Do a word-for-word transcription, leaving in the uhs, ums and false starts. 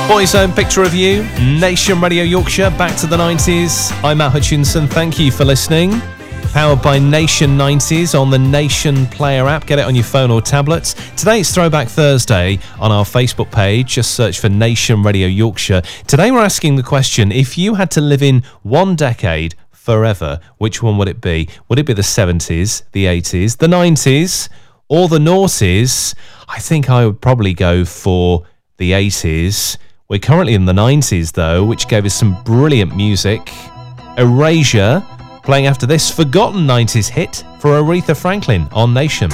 Boyzone, Picture of You, Nation Radio Yorkshire, back to the nineties. I'm Matt Hutchinson, thank you for listening. Powered by Nation nineties on the Nation Player app. Get it on your phone or tablets. Today it's Throwback Thursday on our Facebook page. Just search for Nation Radio Yorkshire. Today we're asking the question, if you had to live in one decade forever, which one would it be? Would it be the seventies, the eighties, the nineties, or the noughties? I think I would probably go for the eighties. We're currently in the nineties though, which gave us some brilliant music. Erasure, playing after this forgotten nineties hit for Aretha Franklin on Nation.